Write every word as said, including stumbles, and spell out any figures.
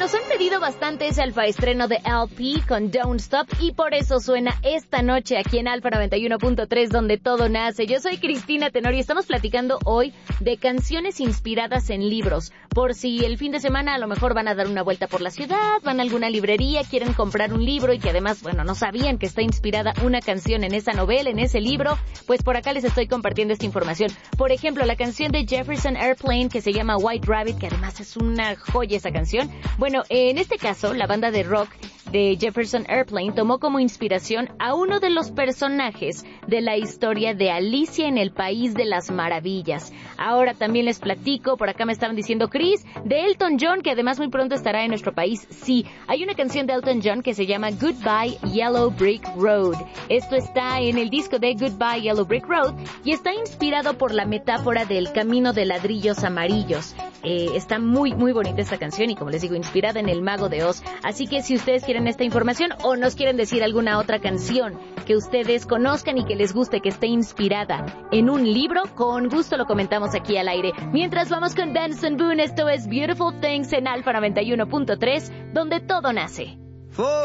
nos han pedido bastante ese alfaestreno de L P con Don't Stop y por eso suena esta noche aquí en Alfa noventa y uno punto tres donde todo nace. Yo soy Cristina Tenorio y estamos platicando hoy de canciones inspiradas en libros. Por si el fin de semana a lo mejor van a dar una vuelta por la ciudad, van a alguna librería, quieren comprar un libro y que además, bueno, no sabían que está inspirada una canción en esa novela, en ese libro, pues por acá les estoy compartiendo esta información. Por ejemplo, la canción de Jefferson Airplane que se llama White Rabbit, que además es una joya esa canción. Bueno, en este caso, la banda de rock de Jefferson Airplane tomó como inspiración a uno de los personajes de la historia de Alicia en el País de las Maravillas. Ahora también les platico, por acá me estaban diciendo Chris, de Elton John, que además muy pronto estará en nuestro país. Sí, hay una canción de Elton John que se llama Goodbye Yellow Brick Road. Esto está en el disco de Goodbye Yellow Brick Road y está inspirado por la metáfora del camino de ladrillos amarillos. Eh, está muy, muy bonita esta canción y como les digo, inspirada en El Mago de Oz. Así que si ustedes quieren esta información o nos quieren decir alguna otra canción que ustedes conozcan y que les guste que esté inspirada en un libro, con gusto lo comentamos aquí al aire. Mientras vamos con Benson Boone, esto es Beautiful Things en Alfa noventa y uno punto tres, donde todo nace.